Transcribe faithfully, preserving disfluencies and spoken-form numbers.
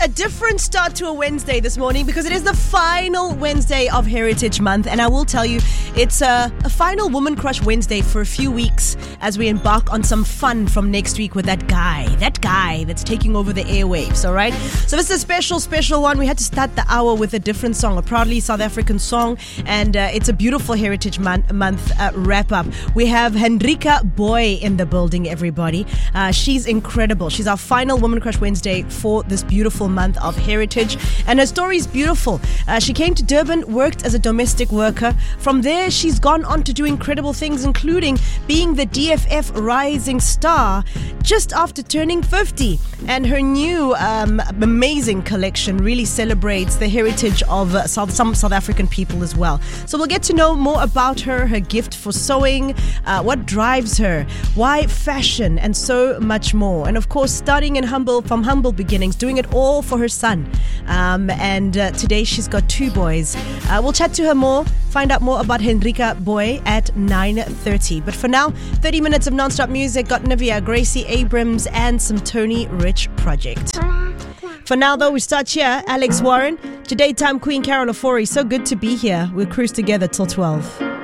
a different start to a Wednesday this morning because it is the final Wednesday of Heritage Month. And I will tell you, it's a, a final Woman Crush Wednesday for a few weeks as we embark on some fun from next week with that guy, that guy that's taking over the airwaves, all right? So this is a special, special one. We had to start the hour with a different song, a proudly South African song. And uh, it's a beautiful Heritage Month, month uh, wrap-up. We have Hendrika Boy in the building, everybody. Uh, she's incredible. She's our final Woman Crush Wednesday for this beautiful month of heritage, and her story is beautiful. Uh, she came to Durban, worked as a domestic worker. From there, she's gone on to do incredible things, including being the D F F Rising Star just after turning fifty. And her new um, amazing collection really celebrates the heritage of uh, South, some South African people as well. So we'll get to know more about her, her gift for sewing, uh, what drives her, why fashion, and so much more. And of course, starting in humble from humble beginnings, doing it all for her son. Um, and uh, today she's got two boys. Uh, we'll chat to her more, find out more about Hendrika Boy at nine thirty. But for now, thirty minutes of non-stop music. Got Nivea, Gracie Abrams, and some Tony Rich Project. For now, though, we start here. Alex Warren, to daytime Queen Carol Ofori. So good to be here. We'll cruise together till twelve.